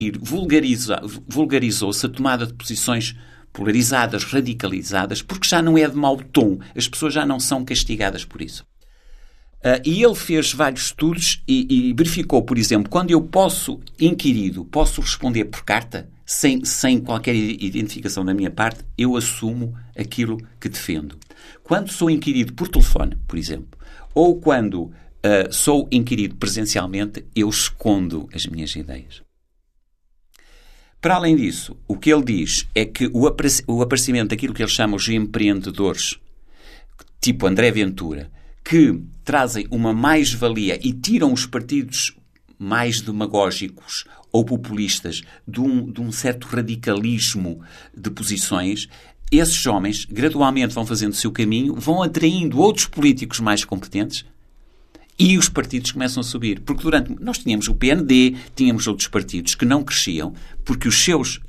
vulgarizou-se a tomada de posições polarizadas, radicalizadas, porque já não é de mau tom. As pessoas já não são castigadas por isso. E ele fez vários estudos e verificou, por exemplo, quando eu inquirido, posso responder por carta, sem qualquer identificação da minha parte, eu assumo aquilo que defendo. Quando sou inquirido por telefone, por exemplo, ou quando sou inquirido presencialmente, eu escondo as minhas ideias. Para além disso, o que ele diz é que o aparecimento daquilo que ele chama os empreendedores, tipo André Ventura, que trazem uma mais-valia e tiram os partidos mais demagógicos ou populistas de um certo radicalismo de posições, esses homens gradualmente vão fazendo o seu caminho, vão atraindo outros políticos mais competentes e os partidos começam a subir. Porque nós tínhamos o PND, tínhamos outros partidos que não cresciam porque os seus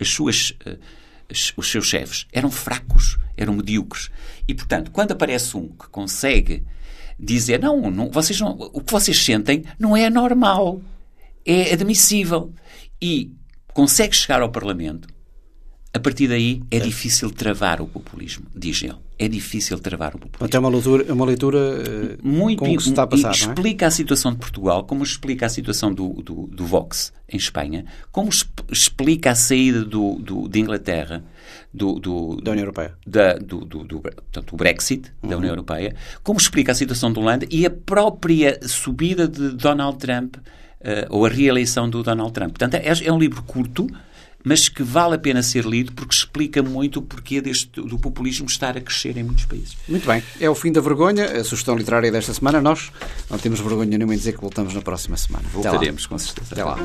chefes eram fracos, eram medíocres. E, portanto, quando aparece um que consegue dizer, o que vocês sentem não é normal, é admissível, e consegue chegar ao Parlamento, a partir daí é difícil travar o populismo, diz ele. É difícil travar o populismo. Até uma leitura muito com o que se está a passar, e explica a situação de Portugal, como explica a situação do Vox em Espanha, como explica a saída de Inglaterra da União Europeia. Portanto, o Brexit da União Europeia, como explica a situação da Holanda e a própria subida de Donald Trump, ou a reeleição do Donald Trump. Portanto, é um livro curto, mas que vale a pena ser lido porque explica muito o porquê do populismo estar a crescer em muitos países. Muito bem. É o fim da vergonha, a sugestão literária desta semana. Nós não temos vergonha nenhuma em dizer que voltamos na próxima semana. Voltaremos, com certeza. Até lá.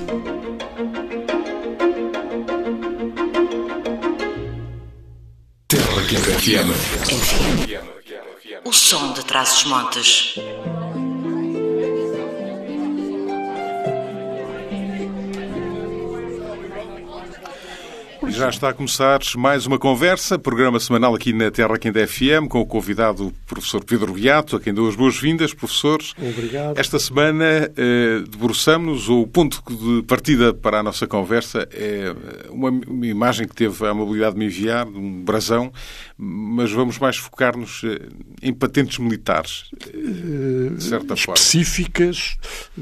Terra Quente FM. O som de Trás-os-Montes. Já está a começar mais uma conversa, programa semanal aqui na Terra Quente FM, com o convidado o professor Pedro Beato, a quem dou as boas-vindas, professores. Obrigado. Esta semana debruçamos-nos, ou o ponto de partida para a nossa conversa é uma imagem que teve a amabilidade de me enviar, de um brasão, mas vamos mais focar-nos em patentes militares, de certa forma. Específicas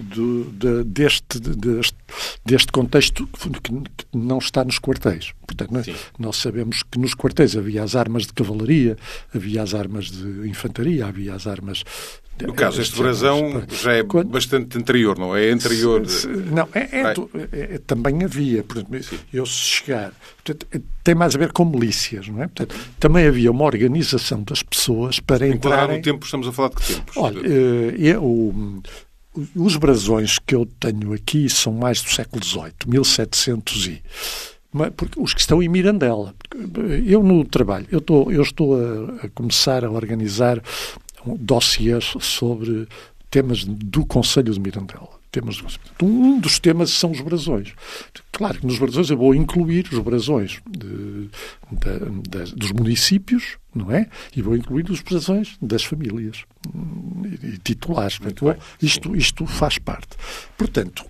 deste contexto que não está nos quartéis. Portanto, nós sabemos que nos quartéis havia as armas de cavalaria, havia as armas de infantaria, havia as armas... No caso, este brasão já é bastante anterior, não é? Anterior... Não, também havia. Portanto, eu se chegar... Portanto, tem mais a ver com milícias, não é? Portanto, também havia uma organização das pessoas para entrarem... No tempo, estamos a falar de que tempos? Olha, os brasões que eu tenho aqui são mais do século XVIII, 1700 e... Porque os que estão em Mirandela. Eu no trabalho, eu estou a começar a organizar dossiês sobre temas do Conselho de Mirandela. Um dos temas são os brasões. Claro que nos brasões eu vou incluir os brasões dos municípios, não é? E vou incluir os brasões das famílias e titulares. Portanto, isto faz parte. Portanto...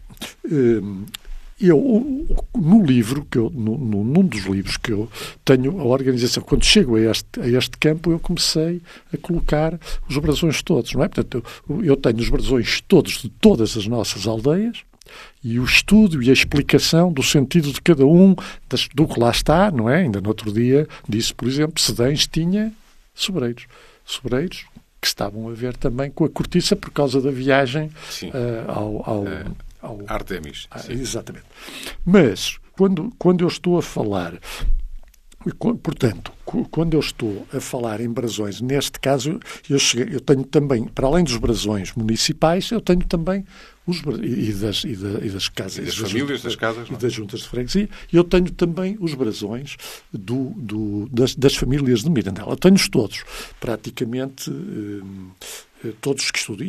no livro, num dos livros que eu tenho, a organização, quando chego a este campo, eu comecei a colocar os brasões todos, não é? Portanto, eu tenho os brasões todos de todas as nossas aldeias e o estudo e a explicação do sentido de cada um do que lá está, não é? Ainda no outro dia disse, por exemplo, Sedães tinha sobreiros que estavam a ver também com a cortiça por causa da viagem ao Artemis. Exatamente. Mas, quando eu estou a falar... Portanto, quando eu estou a falar em brasões, neste caso, eu tenho também, para além dos brasões municipais, eu tenho também das casas... E das famílias das casas. E das juntas de freguesia. Eu tenho também os brasões das famílias de Mirandela. Eu tenho-os todos, praticamente todos que estudo.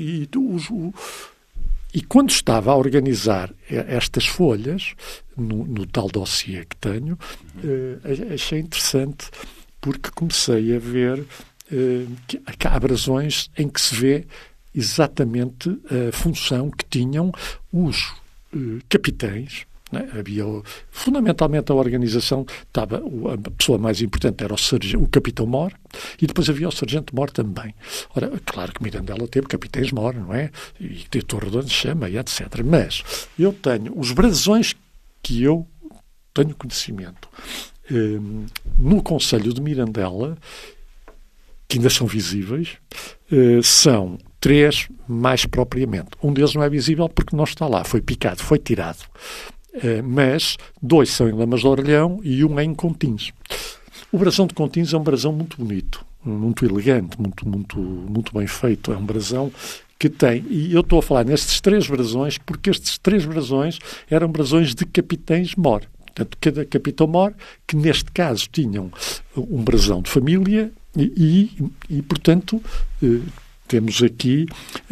E quando estava a organizar estas folhas, no tal dossiê que tenho, achei interessante porque comecei a ver que há brasões em que se vê exatamente a função que tinham os capitães Não é? Havia, fundamentalmente, a organização estava, a pessoa mais importante era o Capitão-Mor, e depois havia o Sargento-Mor também. Ora, claro que Mirandela teve Capitães-Mor, não é? E tem Torre de Chama, e etc. Mas eu tenho os brasões que eu tenho conhecimento no Conselho de Mirandela, que ainda são visíveis, são 3 mais propriamente. Um deles não é visível porque não está lá, foi picado, foi tirado. Mas 2 são em Lamas de Orelhão e 1 é em Contins. O brasão de Contins é um brasão muito bonito, muito elegante, muito bem feito. É um brasão que tem, e eu estou a falar nestes 3 brasões porque estes 3 brasões eram brasões de Capitães-Mor. Portanto, cada Capitão-Mor, que neste caso tinham um brasão de família e portanto, temos aqui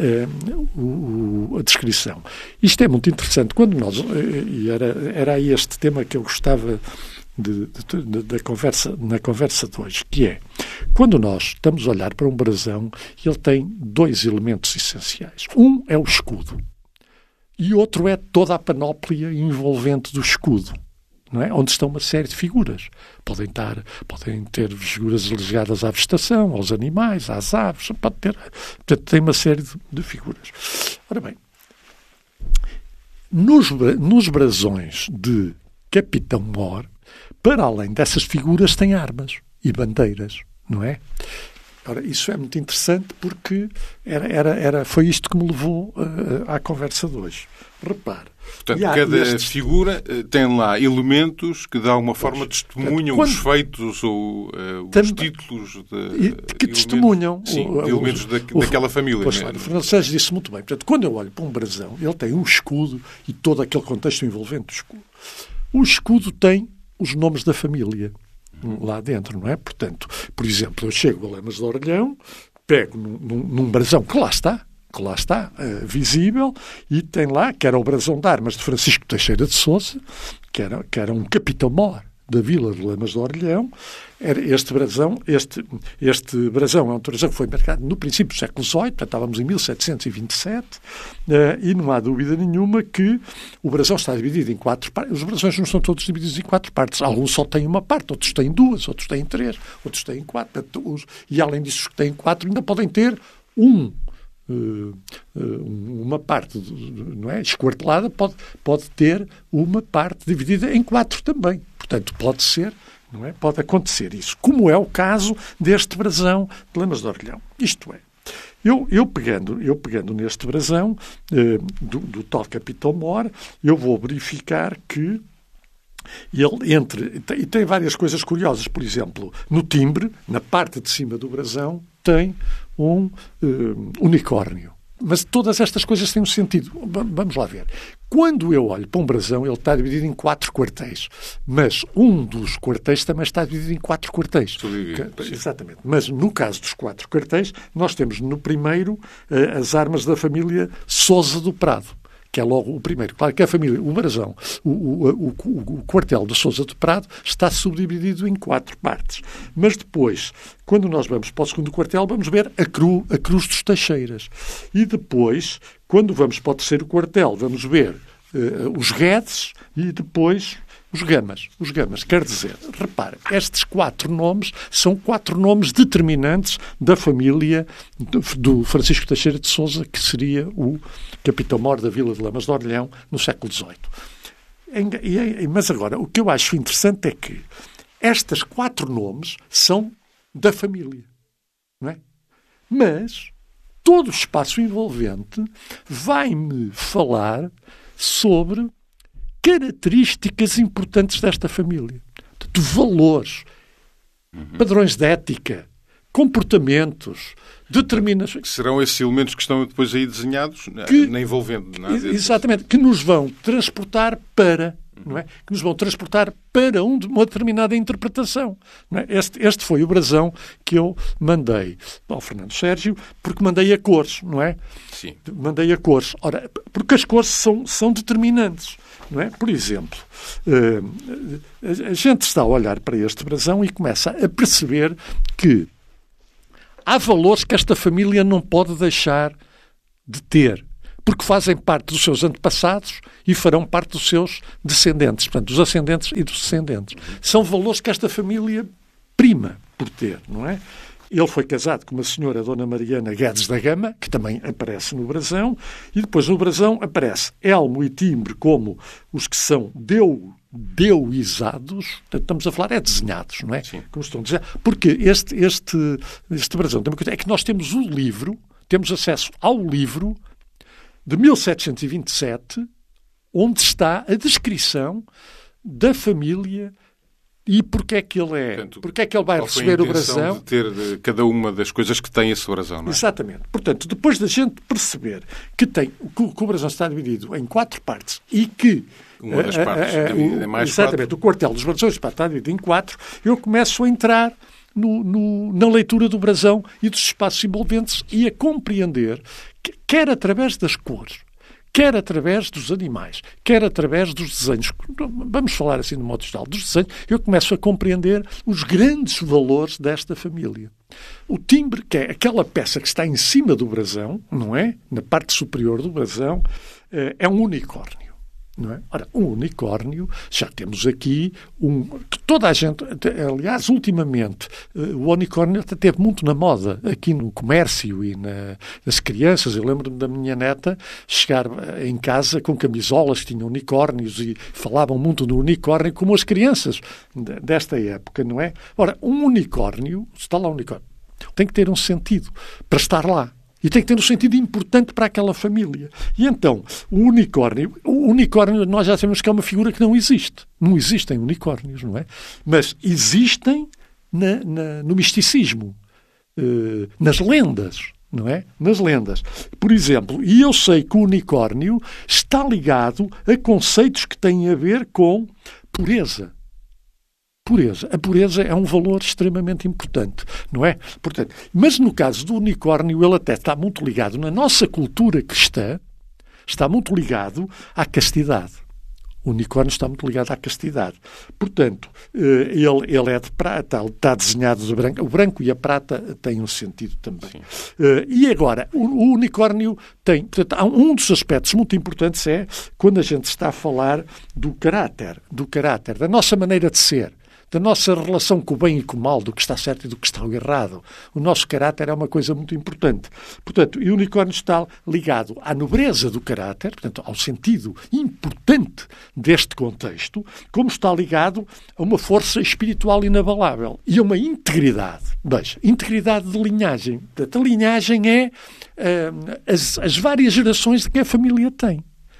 a descrição. Isto é muito interessante. Quando nós, e era aí este tema que eu gostava da conversa, na conversa de hoje, que é, quando nós estamos a olhar para um brasão, ele tem 2 elementos essenciais. Um é o escudo e outro é toda a panóplia envolvente do escudo. Não é? Onde estão uma série de figuras. Podem ter figuras ligadas à vegetação, aos animais, às aves, portanto, tem uma série de figuras. Ora bem, nos brasões de Capitão-Mor, para além dessas figuras, tem armas e bandeiras, não é? Ora, isso é muito interessante porque foi isto que me levou à conversa de hoje. Repare. Portanto, cada figura tem lá elementos que, de alguma forma, testemunham os feitos ou os títulos que testemunham de elementos daquela família. Pois claro, o Fernando Sérgio disse muito bem. Portanto, quando eu olho para um brasão, ele tem um escudo e todo aquele contexto envolvente do escudo. O escudo tem os nomes da família lá dentro, não é? Portanto, por exemplo, eu chego a Lamas de Orelhão, pego num brasão que lá está, visível, e tem lá, que era o brasão de armas de Francisco Teixeira de Sousa, que era um Capitão-Mor da vila de Lamas de Orelhão. Era este brasão é um brasão que foi marcado no princípio do século XVIII, portanto estávamos em 1727, e não há dúvida nenhuma que o brasão está dividido em 4 partes. Os brasões não são todos divididos em 4 partes. Alguns só têm uma parte, outros têm 2, outros têm 3, outros têm 4. E além disso, os que têm 4 ainda podem ter uma parte, não é, esquartelada, pode ter uma parte dividida em 4 também. Portanto, pode ser, não é? Pode acontecer isso, como é o caso deste brasão de Lamas de Orelhão. Isto é, eu pegando neste brasão do tal Capitão-Mor, eu vou verificar que ele e tem várias coisas curiosas. Por exemplo, no timbre, na parte de cima do brasão, tem um unicórnio. Mas todas estas coisas têm um sentido. Vamos lá ver. Quando eu olho para um brasão, ele está dividido em 4 quartéis. Mas um dos quartéis também está dividido em 4 quartéis. Exatamente. Mas no caso dos 4 quartéis, nós temos no primeiro as armas da família Sousa do Prado, que é logo o primeiro. Claro que a família, o brasão, o quartel de Sousa do Prado está subdividido em 4 partes. Mas depois, quando nós vamos para o segundo quartel, vamos ver a Cruz dos Teixeiras. E depois, quando vamos para o terceiro quartel, vamos ver os Guedes e depois os Gamas. Os Gamas, quer dizer, repare, estes 4 nomes são 4 nomes determinantes da família do Francisco Teixeira de Sousa, que seria o Capitão-Mor da vila de Lamas de Orelhão no século XVIII. Mas agora, o que eu acho interessante é que estes 4 nomes são da família, não é? Mas todo o espaço envolvente vai-me falar sobre características importantes desta família. De valores, padrões de ética, comportamentos, determinações. Serão esses elementos que estão depois aí desenhados, na envolvente. Exatamente, que nos vão transportar para... Não é? Que nos vão transportar para uma determinada interpretação. Não é? Este foi o brasão que eu mandei ao Fernando Sérgio, porque mandei a cores, não é? Sim. Mandei a cores. Ora, porque as cores são determinantes, não é? Por exemplo, a gente está a olhar para este brasão e começa a perceber que há valores que esta família não pode deixar de ter. porque fazem parte dos seus antepassados e farão parte dos seus descendentes, portanto, dos ascendentes e dos descendentes. São valores que esta família prima por ter, não é? Ele foi casado com uma senhora, Dona Mariana Guedes da Gama, que também aparece no brasão, e depois no brasão aparece elmo e timbre como os que são deuizados, portanto, estamos a falar, desenhados, não é? Sim. Como estão a dizer. Porque este brasão tem uma coisa, é que nós temos o livro, temos acesso ao livro de 1727, onde está a descrição da família e porque é que ele é, Portanto, porque é que ele vai receber o brasão. de ter de cada uma das coisas que tem esse brasão, não é? Exatamente. Portanto, depois da gente perceber que o brasão está dividido em 4 partes e que Uma das partes dividida em mais exatamente, 4. O quartel dos brasões está dividido em 4, eu começo a entrar na leitura do brasão e dos espaços envolventes e a compreender, quer através das cores, quer através dos animais, quer através dos desenhos. Vamos falar assim de modo geral, dos desenhos, eu começo a compreender os grandes valores desta família. O timbre, que é aquela peça que está em cima do brasão, não é? Na parte superior do brasão, é um unicórnio. Não é? Ora, um unicórnio, já temos aqui toda a gente, aliás, ultimamente, o unicórnio até esteve muito na moda, aqui no comércio e nas crianças. Eu lembro-me da minha neta chegar em casa com camisolas que tinham unicórnios e falavam muito do unicórnio como as crianças desta época, não é? Ora, um unicórnio, se está lá um unicórnio, tem que ter um sentido para estar lá. E tem que ter um sentido importante para aquela família. E então, o unicórnio, nós já sabemos que é uma figura que não existe. Não existem unicórnios, não é? Mas existem no misticismo, nas lendas, não é? Nas lendas. Por exemplo, e eu sei que o unicórnio está ligado a conceitos que têm a ver com pureza. A pureza é um valor extremamente importante, não é? Portanto, mas no caso do unicórnio, ele até está muito ligado, na nossa cultura cristã, está muito ligado à castidade. O unicórnio está muito ligado à castidade. Portanto, ele é de prata, ele está desenhado de branco. O branco e a prata têm um sentido também. E agora, o unicórnio tem... Portanto, um dos aspectos muito importantes é quando a gente está a falar do caráter, da nossa maneira de ser, da nossa relação com o bem e com o mal, do que está certo e do que está errado. O nosso caráter é uma coisa muito importante. Portanto, o unicórnio está ligado à nobreza do caráter, portanto, ao sentido importante deste contexto, como está ligado a uma força espiritual inabalável e a uma integridade. Veja, integridade de linhagem. Portanto, a linhagem é as várias gerações que a família tem.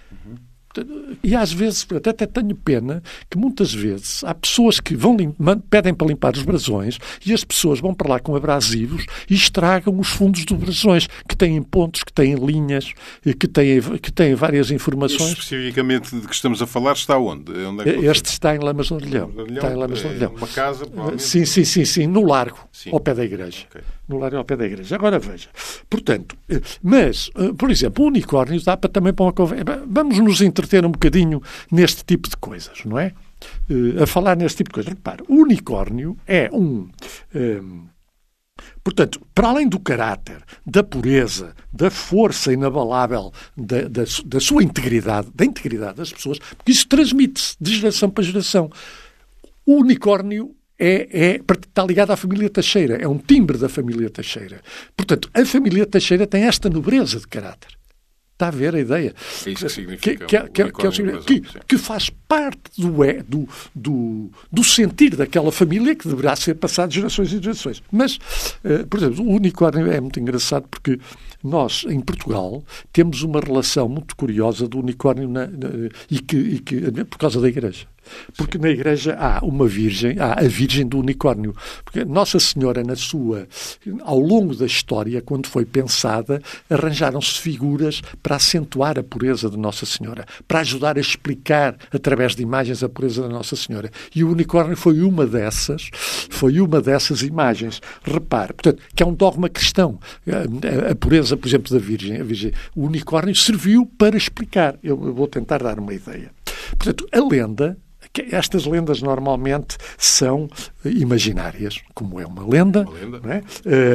E às vezes, até tenho pena, que muitas vezes há pessoas que pedem para limpar os brasões e as pessoas vão para lá com abrasivos e estragam os fundos dos brasões, que têm pontos, que têm linhas, que têm várias informações. Especificamente de que estamos a falar, está onde? Este está em Lamas do Orelhão. Está em Lamas do Orelhão. Uma casa, provavelmente? Sim, no largo, sim. Ao pé da igreja. Okay. No largo ao pé da igreja. Agora veja. Portanto, mas, por exemplo, o unicórnio dá para também para uma conversa. Vamos nos entreter um bocadinho neste tipo de coisas, não é? A falar neste tipo de coisas. Repare, o unicórnio é portanto, para além do caráter, da pureza, da força inabalável, da sua integridade, da integridade das pessoas, porque isso transmite-se de geração para geração. O unicórnio está ligado à família Teixeira, é um timbre da família Teixeira. Portanto, a família Teixeira tem esta nobreza de caráter. Está a ver a ideia? É isso que significa. Que faz parte do sentir daquela família que deverá ser passado de gerações e gerações. Mas, por exemplo, o unicórnio é muito engraçado porque nós, em Portugal, temos uma relação muito curiosa do unicórnio por causa da igreja. Porque na igreja há a Virgem do Unicórnio. Porque Nossa Senhora, ao longo da história, quando foi pensada, arranjaram-se figuras para acentuar a pureza de Nossa Senhora, para ajudar a explicar, através de imagens, a pureza da Nossa Senhora. E o unicórnio foi uma dessas imagens. Repare, portanto, que é um dogma cristão. A pureza, por exemplo, da Virgem. O unicórnio serviu para explicar. Eu vou tentar dar uma ideia. Portanto, a lenda estas lendas normalmente são imaginárias, como é uma lenda. Não é?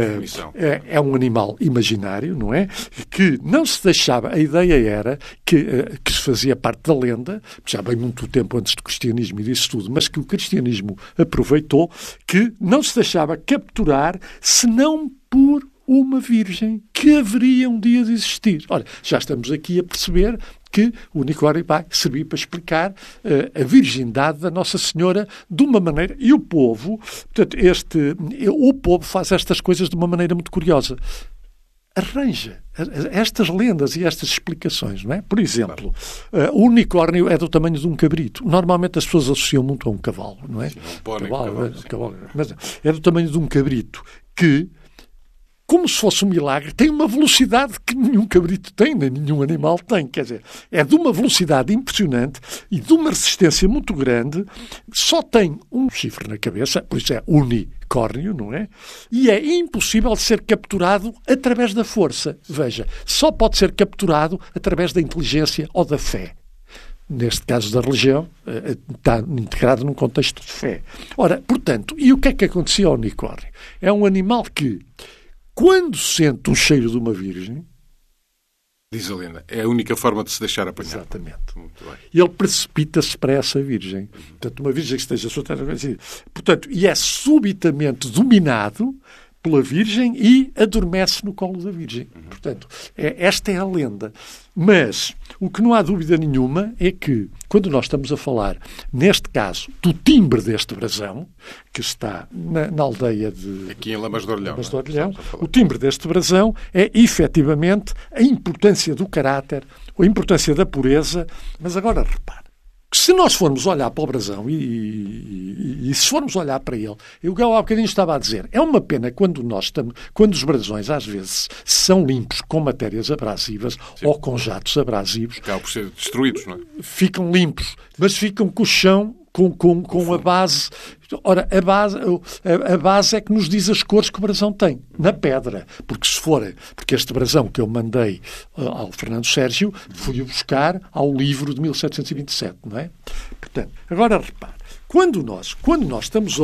É um animal imaginário, não é? Que não se deixava, a ideia era que se fazia parte da lenda, já bem muito tempo antes do cristianismo e disso tudo, mas que o cristianismo aproveitou, que não se deixava capturar senão por uma virgem que haveria um dia de existir. Ora, já estamos aqui a perceber que o unicórnio vai servir para explicar a virgindade da Nossa Senhora de uma maneira... E o povo, portanto, o povo faz estas coisas de uma maneira muito curiosa. Arranja estas lendas e estas explicações, não é? Por exemplo, o unicórnio é do tamanho de um cabrito. Normalmente as pessoas associam muito a um cavalo, não é? Sim, um cavalo. Mas é do tamanho de um cabrito que, como se fosse um milagre, tem uma velocidade que nenhum cabrito tem, nem nenhum animal tem. Quer dizer, é de uma velocidade impressionante e de uma resistência muito grande. Só tem um chifre na cabeça, por isso é unicórnio, não é? E é impossível de ser capturado através da força. Veja, só pode ser capturado através da inteligência ou da fé. Neste caso da religião, está integrado num contexto de fé. Ora, portanto, e o que é que acontecia ao unicórnio? É um animal que, quando sente o cheiro de uma virgem... Diz a lenda, é a única forma de se deixar apanhar. Exatamente. Muito bem. Ele precipita-se para essa virgem. Portanto, uma virgem que esteja solta... Portanto, e é subitamente dominado pela virgem e adormece no colo da virgem. Portanto, esta é a lenda. Mas o que não há dúvida nenhuma é que, quando nós estamos a falar, neste caso, do timbre deste brasão, que está na aldeia de... Aqui em Lamas de Orelhão. O timbre deste brasão é, efetivamente, a importância do caráter, a importância da pureza. Mas agora, repare, se nós formos olhar para o brasão e se formos olhar para ele, eu há bocadinho estava a dizer, é uma pena quando os brasões às vezes são limpos com matérias abrasivas. Sim. Ou com jatos abrasivos. Acabam por ser destruídos, não é? Ficam limpos, mas ficam com o chão, com a base. Ora, a base é que nos diz as cores que o brasão tem, na pedra. Porque este brasão que eu mandei ao Fernando Sérgio, fui-o buscar ao livro de 1727, não é? Portanto, agora repare, quando nós estamos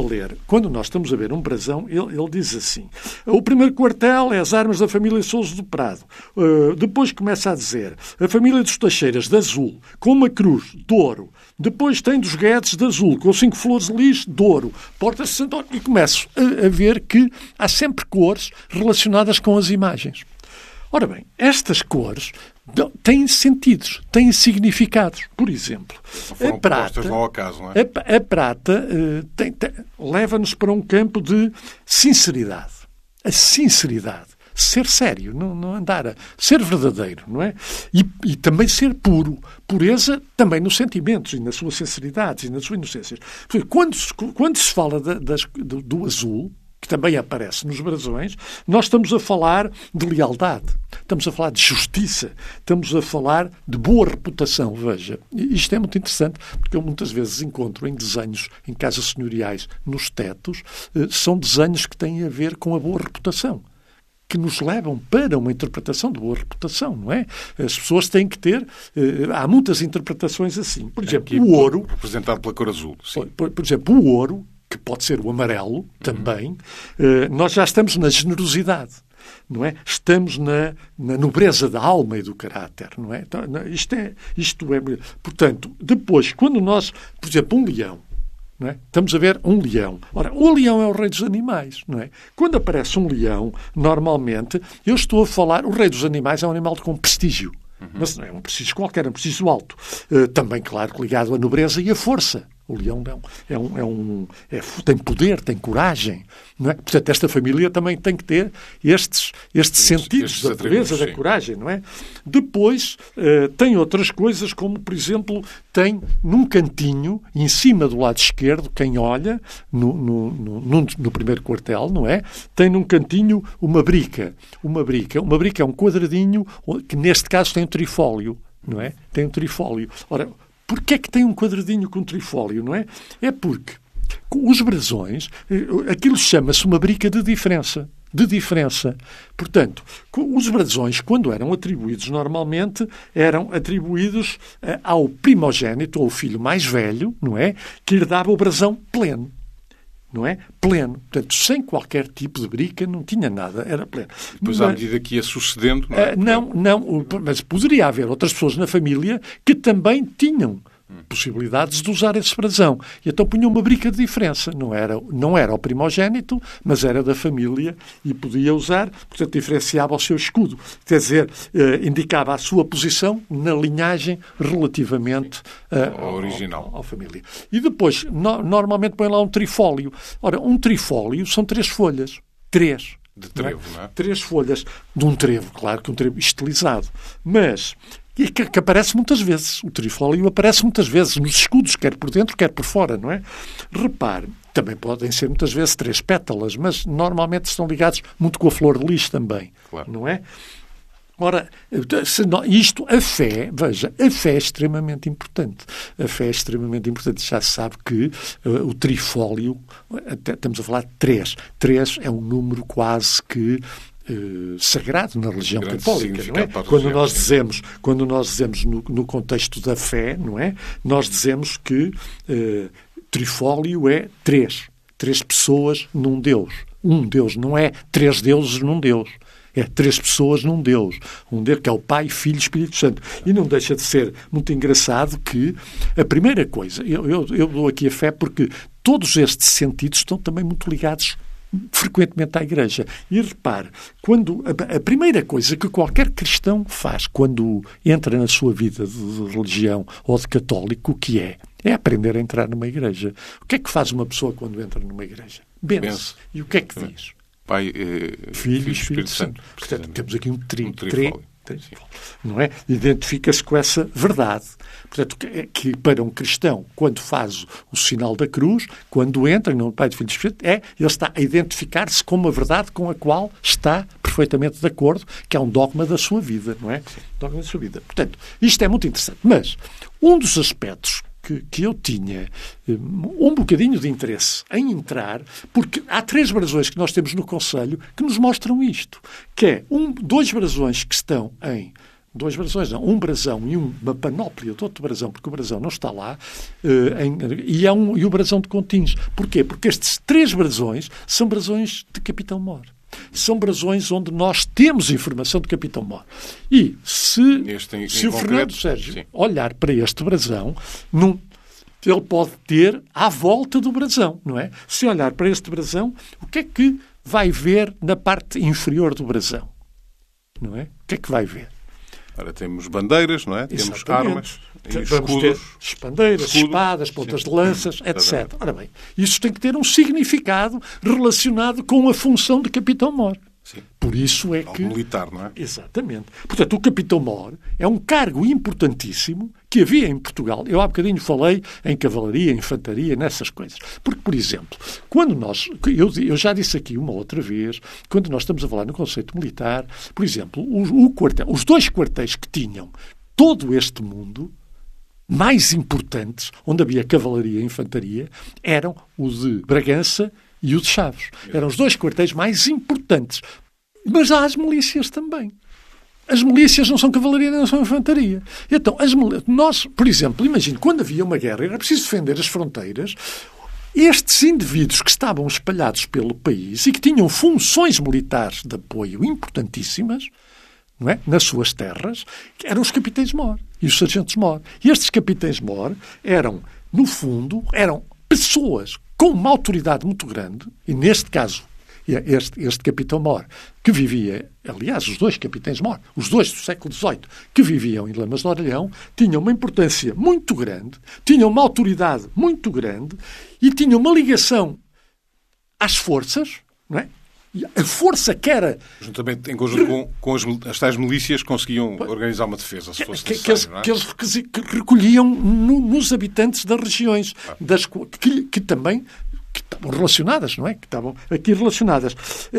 a ver um brasão, ele diz assim: o primeiro quartel é as armas da família Sousa do Prado. Depois começa a dizer a família dos Teixeiras, de azul, com uma cruz, de ouro. Depois tem dos Guedes, de azul, com 5 flores de lis, de ouro. Portas de Santo António. E começo a ver que há sempre cores relacionadas com as imagens. Ora bem, estas cores têm sentidos, têm significados. Por exemplo, a prata, ao acaso, não é? A prata leva-nos para um campo de sinceridade. A sinceridade. Ser sério, não andar a ser verdadeiro, não é? E também ser puro. Pureza também nos sentimentos e nas suas sinceridades e nas suas inocências. Quando se fala do azul, que também aparece nos brasões, nós estamos a falar de lealdade, estamos a falar de justiça, estamos a falar de boa reputação. Veja, isto é muito interessante, porque eu muitas vezes encontro em desenhos, em casas senhoriais, nos tetos, são desenhos que têm a ver com a boa reputação, que nos levam para uma interpretação de boa reputação, não é? As pessoas têm que ter... há muitas interpretações assim. Por exemplo, o ouro... Representado pela cor azul. Sim. Por exemplo, o ouro, que pode ser o amarelo também, nós já estamos na generosidade, não é? Estamos na nobreza da alma e do caráter, não é? Então, isto é... Portanto, depois, quando nós... Por exemplo, um leão, não é? Estamos a ver um leão. Ora, o leão é o rei dos animais, não é? Quando aparece um leão, normalmente, eu estou a falar... O rei dos animais é um animal com prestígio. Mas não é um prestígio qualquer, é um prestígio alto. Também, claro, ligado à nobreza e à força. O leão não. Tem poder, tem coragem. Não é? Portanto, esta família também tem que ter estes sentidos da beleza, da coragem, não é? Depois, tem outras coisas, como, por exemplo, tem num cantinho, em cima do lado esquerdo, quem olha, no primeiro quartel, não é? Tem num cantinho uma brica. Uma brica é um quadradinho que, neste caso, tem um trifólio, não é? Tem um trifólio. Ora, porquê é que tem um quadradinho com trifólio, não é? É porque os brasões, aquilo chama-se uma brica de diferença. de diferença. Portanto, os brasões, quando eram atribuídos normalmente, eram atribuídos ao primogênito, ou filho mais velho, não é? Que herdava o brasão pleno. Não é? Pleno. Portanto, sem qualquer tipo de brica, não tinha nada, era pleno. Depois, à medida que ia sucedendo... Não, mas poderia haver outras pessoas na família que também tinham possibilidades de usar esse brasão. E então punha uma brica de diferença. Não era o primogênito, mas era da família e podia usar, portanto, diferenciava o seu escudo. Quer dizer, indicava a sua posição na linhagem relativamente original. à família. E depois, normalmente põe lá um trifólio. Ora, um trifólio são 3 folhas. 3. De trevo, não é? 3 folhas de um trevo, claro que um trevo estilizado. Mas... E que aparece muitas vezes. O trifólio aparece muitas vezes nos escudos, quer por dentro, quer por fora, não é? Repare, também podem ser muitas vezes 3 pétalas, mas normalmente estão ligados muito com a flor de lis também, claro. Não é? Ora, a fé, veja, a fé é extremamente importante. A fé é extremamente importante. Já se sabe que o trifólio, estamos a falar de 3. 3 é um número quase que sagrado na religião católica, não é? Quando nós dizemos no contexto da fé, não é? Nós dizemos que trifólio é 3 pessoas num Deus. Um Deus, não é 3 deuses num Deus. É 3 pessoas num Deus. Um Deus que é o Pai, Filho e Espírito Santo. E não deixa de ser muito engraçado que a primeira coisa, eu dou aqui a fé porque todos estes sentidos estão também muito ligados frequentemente à Igreja. E repare, quando a primeira coisa que qualquer cristão faz quando entra na sua vida de religião ou de católico, o que é? É aprender a entrar numa igreja. O que é que faz uma pessoa quando entra numa igreja? Benze. E o que é que diz? Pai, Filho e Espírito Santo. Portanto, temos aqui um trifólio. Não é? Identifica-se com essa verdade. Portanto, que para um cristão, quando faz o sinal da cruz, quando entra no Pai, do Filho e do Espírito, ele está a identificar-se com uma verdade com a qual está perfeitamente de acordo, que é um dogma da sua vida, não é? Dogma da sua vida. Portanto, isto é muito interessante. Mas um dos aspectos que eu tinha um bocadinho de interesse em entrar, porque há 3 brasões que nós temos no Conselho que nos mostram isto, que é 2 brasões que estão em... 2 brasões, não, um brasão e uma panóplia de outro brasão, porque o brasão não está lá, e o brasão de Continhos. Porquê? Porque estes 3 brasões são brasões de Capitão Mor. São brasões onde nós temos informação de Capitão Mor. E se o Fernando Sérgio olhar para este brasão, ele pode ter à volta do brasão, não é? Se olhar para este brasão, o que é que vai ver na parte inferior do brasão? Não é? O que é que vai ver? Ora, temos bandeiras, não é? Exatamente. Temos armas, vamos ter bandeiras, espadas, pontas de lanças, etc. Ora bem, isso tem que ter um significado relacionado com a função de Capitão Mor. Sim. Por isso é que... militar, não é? Exatamente. Portanto, o Capitão Mor é um cargo importantíssimo que havia em Portugal. Eu há bocadinho falei em cavalaria, infantaria, nessas coisas. Porque, por exemplo, quando nós... Eu já disse aqui uma outra vez, quando nós estamos a falar no conceito militar, por exemplo, os 2 quartéis que tinham todo este mundo, mais importantes, onde havia cavalaria e infantaria, eram o de Bragança e o de Chaves. Eram os 2 quartéis mais importantes. Mas há as milícias também. As milícias não são cavalaria nem são infantaria. Então, nós, por exemplo, imagine, quando havia uma guerra, era preciso defender as fronteiras, estes indivíduos que estavam espalhados pelo país e que tinham funções militares de apoio importantíssimas, não é? Nas suas terras, eram os capitães-mor e os sargentos-mor. E estes capitães-mor eram, no fundo, eram pessoas com uma autoridade muito grande, e neste caso, este capitão-mor, que vivia, aliás, os 2 capitães-mor, os 2 do século XVIII, que viviam em Lamas de Orelhão, tinham uma importância muito grande, tinham uma autoridade muito grande e tinham uma ligação às forças, não é? A força que era... Juntamente, em conjunto com as tais milícias, conseguiam organizar uma defesa, se fosse necessário, não é? Que eles recolhiam nos habitantes das regiões, que também que estavam relacionadas, não é? Que estavam aqui relacionadas.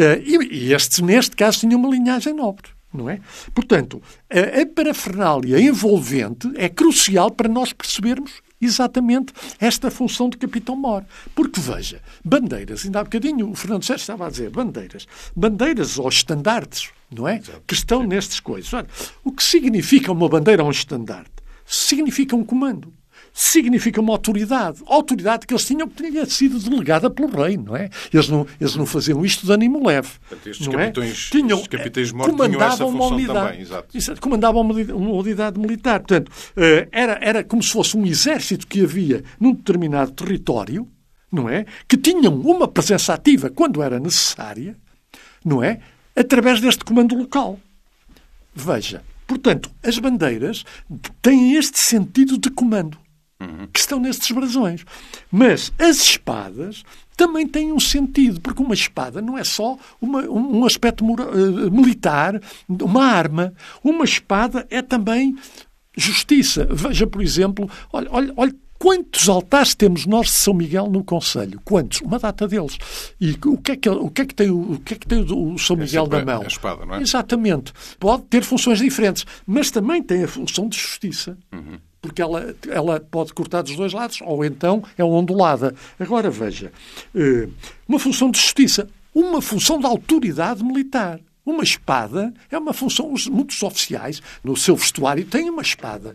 E estes, neste caso, tinham uma linhagem nobre, não é? Portanto, a parafernália envolvente é crucial para nós percebermos exatamente esta função de capitão-mor. Porque, veja, bandeiras, ainda há bocadinho o Fernando Sérgio estava a dizer, bandeiras ou estandartes, não é? Que estão nestas coisas. Olha, o que significa uma bandeira ou um estandarte? Significa um comando. Significa uma autoridade. A autoridade que eles tinham que tinha sido delegada pelo rei, não é? Eles não faziam isto de ânimo leve. Estes não capitães, é? estes capitães mortos tinham essa função também. Exato. Comandavam uma unidade militar. Portanto, era como se fosse um exército que havia num determinado território, não é? Que tinham uma presença ativa quando era necessária, não é? Através deste comando local. Veja, portanto, as bandeiras têm este sentido de comando. Que estão nestes brasões. Mas as espadas também têm um sentido, porque uma espada não é só um aspecto militar, uma arma. Uma espada é também justiça. Veja, por exemplo, olha quantos altares temos nós de São Miguel no Concelho? Quantos? Uma data deles. E o que é que tem o São Miguel na mão? A espada, não é? Exatamente. Pode ter funções diferentes, mas também tem a função de justiça. Porque ela pode cortar dos dois lados, ou então é ondulada. Agora, veja, uma função de justiça, uma função de autoridade militar. Uma espada é uma função... Muitos oficiais, no seu vestuário, têm uma espada.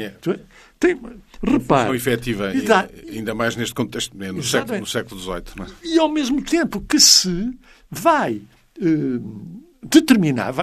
Repare. Uma efetiva, ainda mais neste contexto, no século XVIII. Não é? E, ao mesmo tempo, que se vai... determinar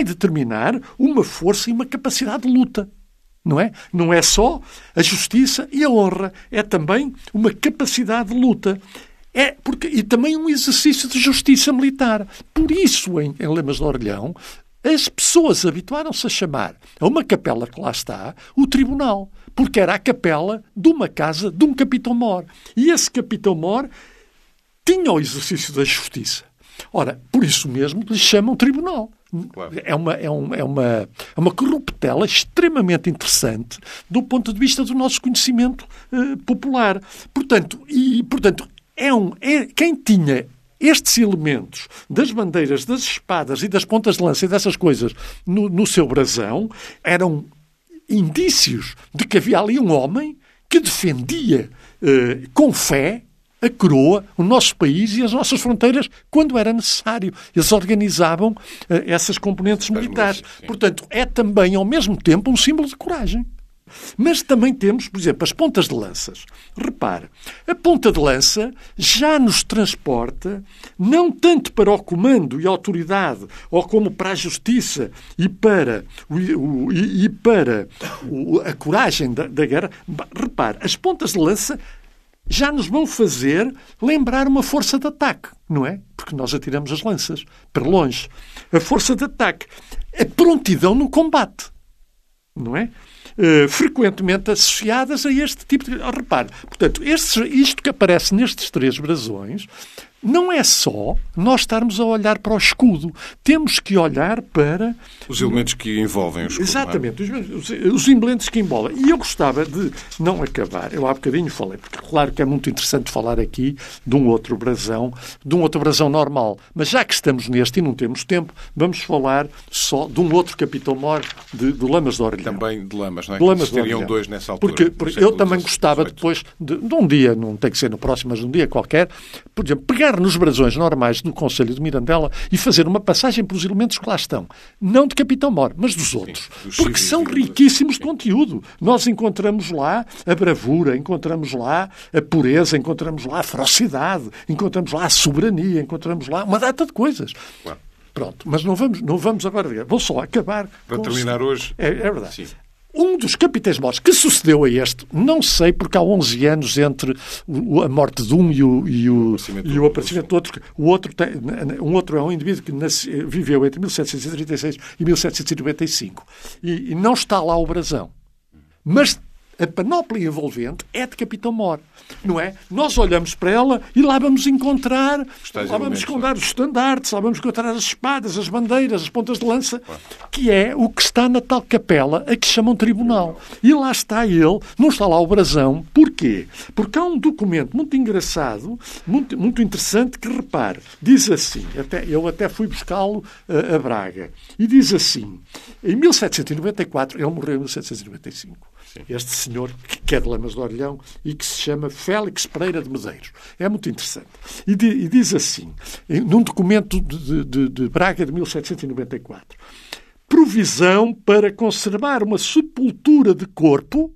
uma força e uma capacidade de luta. Não é? Não é só a justiça e a honra, é também uma capacidade de luta. E também um exercício de justiça militar. Por isso, em Lemas de Orelhão, as pessoas habituaram-se a chamar a uma capela que lá está o tribunal, porque era a capela de uma casa de um capitão-mor. E esse capitão-mor tinha o exercício da justiça. Ora, por isso mesmo lhe chamam tribunal. Claro. É uma corruptela extremamente interessante do ponto de vista do nosso conhecimento popular. Portanto, quem tinha estes elementos das bandeiras, das espadas e das pontas de lança e dessas coisas no seu brasão eram indícios de que havia ali um homem que defendia com fé a coroa, o nosso país e as nossas fronteiras quando era necessário. Eles organizavam essas componentes militares. Portanto, é também, ao mesmo tempo, um símbolo de coragem. Mas também temos, por exemplo, as pontas de lanças. Repare, a ponta de lança já nos transporta não tanto para o comando e a autoridade, ou como para a justiça e para a coragem da guerra. Repare, as pontas de lança já nos vão fazer lembrar uma força de ataque, não é? Porque nós atiramos as lanças para longe. A força de ataque, a prontidão no combate, não é? Frequentemente associadas a este tipo de... Repare, portanto, isto que aparece nestes três brasões não é só nós estarmos a olhar para o escudo. Temos que olhar para... Os elementos que envolvem o escudo. Exatamente, os elementos que envolvem. E eu gostava de não acabar. Eu há bocadinho falei, porque claro que é muito interessante falar aqui de um outro brasão normal. Mas já que estamos neste e não temos tempo, vamos falar só de um outro capitão-mor de Lamas de Orelhão. Também de Lamas, não é? De Lamas de Teriam Orelhão. Dois nessa altura. Porque eu também gostava depois de um dia, não tem que ser no próximo, mas um dia qualquer, por exemplo, pegar nos brasões normais do Concelho de Mirandela e fazer uma passagem pelos elementos que lá estão. Não de Capitão-Mor, mas dos outros. Porque são riquíssimos de conteúdo. Nós encontramos lá a bravura, encontramos lá a pureza, encontramos lá a ferocidade, encontramos lá a soberania, encontramos lá uma data de coisas. Claro. Pronto, mas não vamos agora ver. Vou só acabar. Para terminar hoje. É verdade. Sim. Um dos capitães-mores que sucedeu a este, não sei, porque há 11 anos entre a morte de um e o aparecimento do outro. Um outro é um indivíduo que viveu entre 1736 e 1795. E não está lá o brasão. Mas a panóplia envolvente é de Capitão-Mor, não é? Nós olhamos para ela e lá vamos encontrar os estandartes, lá vamos encontrar as espadas, as bandeiras, as pontas de lança, que é o que está na tal capela a que chamam tribunal. E lá está ele, não está lá o brasão. Porquê? Porque há um documento muito engraçado, muito interessante, que, repare, diz assim, eu até fui buscá-lo a Braga, e diz assim, em 1794, ele morreu em 1795, este senhor que é de Lamas de Orelhão e que se chama Félix Pereira de Medeiros. É muito interessante. E diz assim, num documento de Braga de 1794, provisão para conservar uma sepultura de corpo.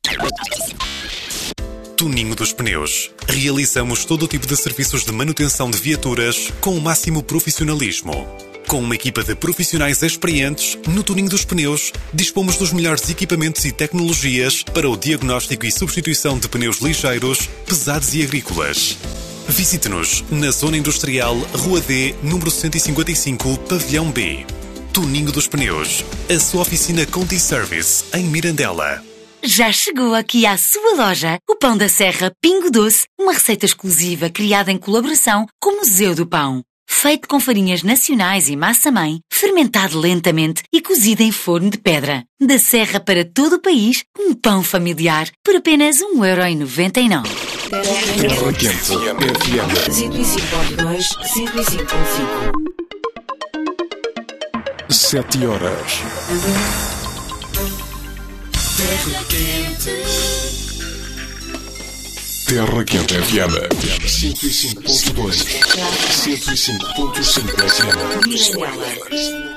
Tuninho dos Pneus. Realizamos todo o tipo de serviços de manutenção de viaturas com o máximo profissionalismo. Com uma equipa de profissionais experientes, no Tuninho dos Pneus, dispomos dos melhores equipamentos e tecnologias para o diagnóstico e substituição de pneus ligeiros, pesados e agrícolas. Visite-nos na Zona Industrial, Rua D, número 155, Pavilhão B. Tuninho dos Pneus, a sua oficina Conti Service, em Mirandela. Já chegou aqui à sua loja o Pão da Serra Pingo Doce, uma receita exclusiva criada em colaboração com o Museu do Pão. Feito com farinhas nacionais e massa-mãe, fermentado lentamente e cozido em forno de pedra. Da Serra para todo o país, um pão familiar por apenas 1,99€. Terra Quente FM 105.2, 105.5. 7 horas. Terra Quente FM 105.2, 105.5 FM.